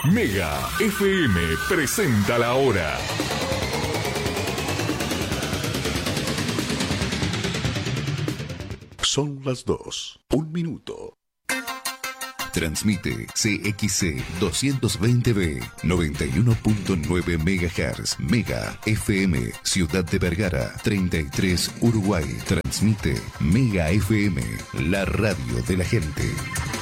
Mega FM presenta la hora. Son las 2, 1 minuto. Transmite CXC 220B 91.9 MHz Mega FM Ciudad de Vergara 33 Uruguay. Transmite Mega FM, la radio de la gente.